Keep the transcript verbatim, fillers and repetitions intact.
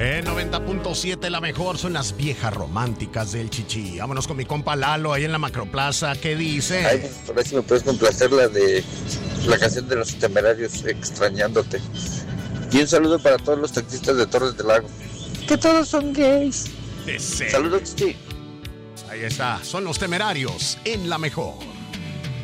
En noventa punto siete la mejor son las viejas románticas del Chichi. Vámonos con mi compa Lalo ahí en la Macroplaza. ¿Qué dice? Ay, por ver si me puedes complacer la de la canción de Los Temerarios, Extrañándote. Y un saludo para todos los taxistas de Torres del Lago, que todos son gays. Deseo. Saludos, Chichi. Ahí está, son Los Temerarios en la mejor.